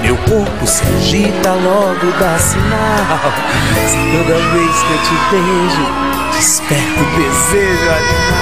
Meu corpo se agita, logo dá sinal. Se toda vez que eu te beijo, desperta o desejo animal.